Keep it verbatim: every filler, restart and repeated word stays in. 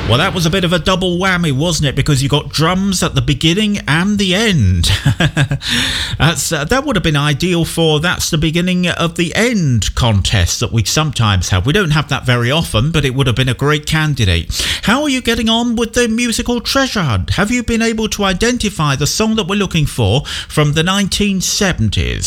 Well, that was a bit of a double whammy, wasn't it? Because you got drums at the beginning and the end. That's, uh, that would have been ideal for That's the Beginning of the End contest that we sometimes have. We don't have that very often, but it would have been a great candidate. How are you getting on with the musical treasure hunt? Have you been able to identify the song that we're looking for from the nineteen seventies?